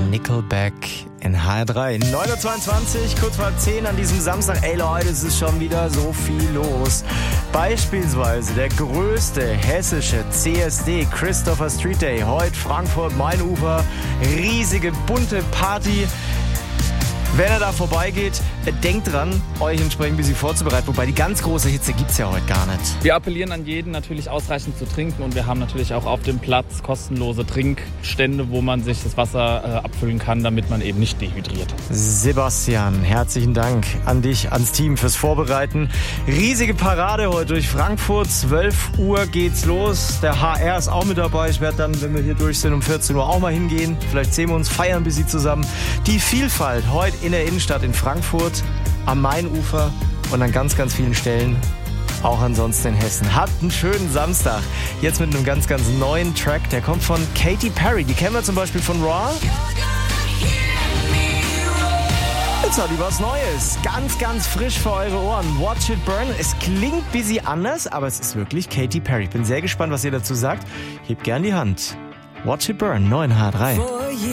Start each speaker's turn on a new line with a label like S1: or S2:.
S1: Nickelback in HR3. 9:22, kurz vor 10 an diesem Samstag. Ey Leute, es ist schon wieder so viel los. Beispielsweise der größte hessische CSD, Christopher Street Day, heute Frankfurt, Mainufer. Riesige, bunte Party. Wenn er da vorbeigeht, denkt dran, euch entsprechend ein bisschen vorzubereiten. Wobei die ganz große Hitze gibt's ja heute gar nicht.
S2: Wir appellieren an jeden, natürlich ausreichend zu trinken. Und wir haben natürlich auch auf dem Platz kostenlose Trinkstände, wo man sich das Wasser abfüllen kann, damit man eben nicht dehydriert.
S1: Sebastian, herzlichen Dank an dich, ans Team fürs Vorbereiten. Riesige Parade heute durch Frankfurt. 12 Uhr geht's los. Der HR ist auch mit dabei. Ich werde dann, wenn wir hier durch sind, um 14 Uhr auch mal hingehen. Vielleicht sehen wir uns, feiern ein bisschen zusammen. Die Vielfalt heute in der Innenstadt in Frankfurt, am Mainufer und an ganz, ganz vielen Stellen, auch ansonsten in Hessen. Habt einen schönen Samstag. Jetzt mit einem ganz, ganz neuen Track. Der kommt von Katy Perry. Die kennen wir zum Beispiel von Raw. Jetzt hat die was Neues. Ganz, ganz frisch für eure Ohren. Watch It Burn. Es klingt ein bisschen anders, aber es ist wirklich Katy Perry. Ich bin sehr gespannt, was ihr dazu sagt. Hebt gern die Hand. Watch It Burn, 9H3.